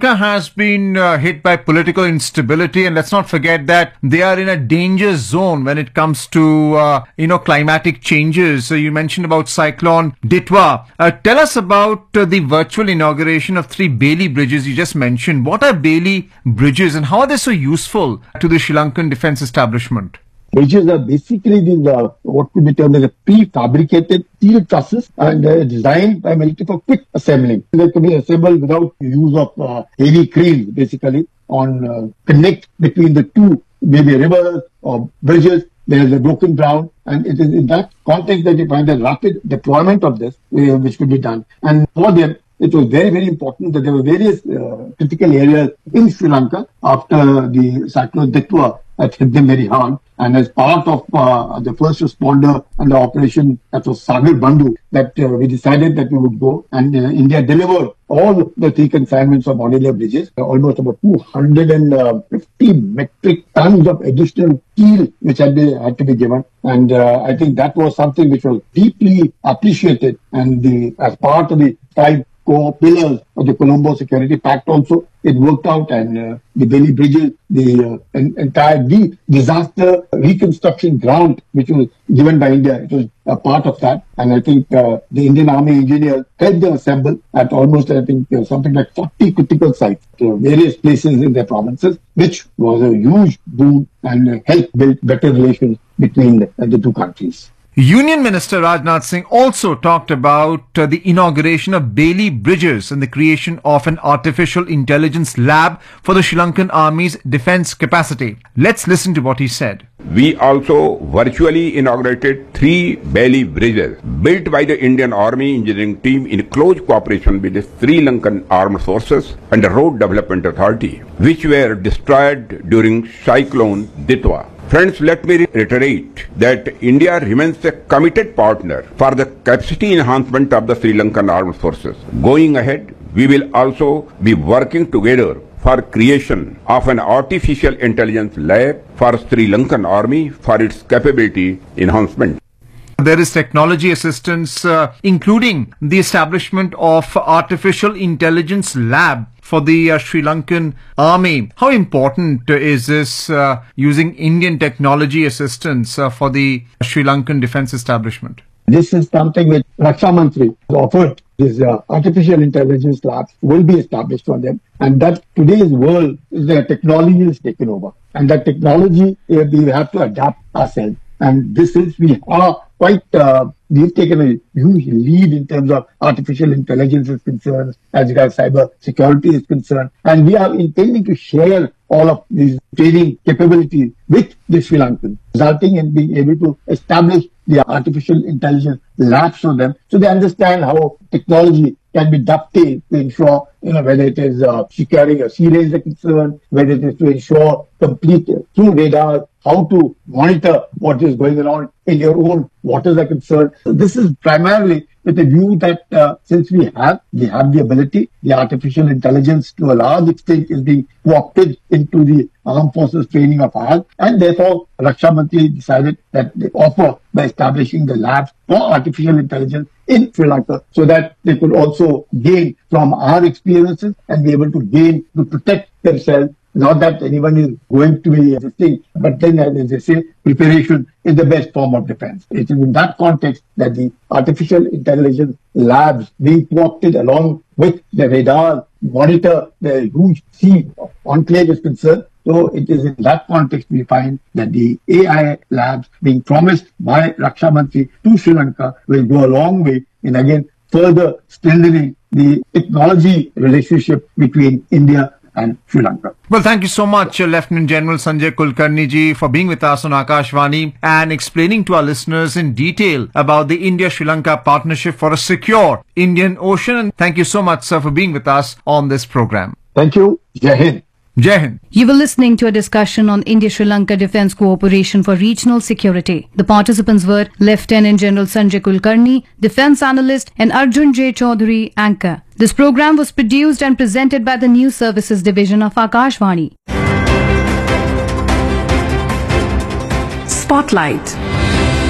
Lanka has been hit by political instability, and let's not forget that they are in a danger zone when it comes to, climatic changes. So you mentioned about Cyclone Ditwa. Tell us about the virtual inauguration of 3 Bailey bridges you just mentioned. What are Bailey bridges and how are they so useful to the Sri Lankan defense establishment? Bridges are basically what could be termed as a prefabricated steel trusses, and designed primarily for quick assembling. They can be assembled without use of heavy cranes, basically, on connect between the two, maybe rivers or bridges. There is a broken ground, and it is in that context that you find the rapid deployment of this, which could be done. And for them, it was very, very important that there were various critical areas in Sri Lanka after the cyclone Ditwa had hit them very hard. And as part of the first responder and the operation that was Sagar Bandhu, that we decided that we would go, and India delivered all the 3 consignments of modular bridges, almost about 250 metric tons of additional steel which had to be given. And I think that was something which was deeply appreciated. And as part of the 5 core pillars of the Colombo Security Pact also, it worked out, and the Bailey bridges, the entire disaster reconstruction grant which was given by India, it was a part of that. And I think the Indian Army engineers helped them assemble at almost, I think, something like 40 critical sites, various places in their provinces, which was a huge boon and helped build better relations between the 2 countries. Union Minister Rajnath Singh also talked about the inauguration of Bailey bridges and the creation of an artificial intelligence lab for the Sri Lankan Army's defense capacity. Let's listen to what he said. We also virtually inaugurated 3 Bailey bridges built by the Indian Army engineering team in close cooperation with the Sri Lankan Armed Forces and the Road Development Authority, which were destroyed during Cyclone Ditwa. Friends, let me reiterate that India remains a committed partner for the capacity enhancement of the Sri Lankan Armed Forces. Going ahead, we will also be working together for creation of an artificial intelligence lab for Sri Lankan Army for its capability enhancement. There is technology assistance, including the establishment of artificial intelligence lab for the Sri Lankan Army. How important is this using Indian technology assistance for the Sri Lankan defense establishment? This is something which Raksha Mantri offered. This artificial intelligence labs will be established for them. And that today's world, the technology is taken over. And that technology, we have to adapt ourselves. And this is, we are quite, we've taken a huge lead in terms of artificial intelligence is concerned, as regards cyber security is concerned. And we are intending to share all of these training capabilities with the Sri Lankans, resulting in being able to establish the artificial intelligence labs for them, so they understand how technology can be dovetailed to ensure, whether it is securing a sea range is concerned, whether it is to ensure complete through radar, how to monitor what is going on in your own waters are concerned. So this is primarily with the view that since we have the ability, the artificial intelligence to a large extent is being co-opted into the armed forces training of ours, and therefore Raksha Mantri decided that they offer by establishing the labs for artificial intelligence in Sri Lanka, so that they could also gain from our experiences and be able to gain to protect themselves. Not that anyone is going to be resisting, but then, as they say, preparation is the best form of defense. It is in that context that the artificial intelligence labs being co-opted along with the radar monitor the huge sea enclave is concerned. So it is in that context we find that the AI labs being promised by Raksha Mantri to Sri Lanka will go a long way in again further strengthening the technology relationship between India and Sri Lanka. Well, thank you so much, Lieutenant General Sanjay Kulkarni ji, for being with us on Akashvani and explaining to our listeners in detail about the India-Sri Lanka partnership for a secure Indian Ocean. And thank you so much, sir, for being with us on this program. Thank you. Jai Hind. Jai Hind. You were listening to a discussion on India-Sri Lanka Defence Cooperation for Regional Security. The participants were Lieutenant General Sanjay Kulkarni, Defence Analyst, and Arjun J. Chaudhary, Anchor. This program was produced and presented by the News Services Division of Akashvani. Spotlight.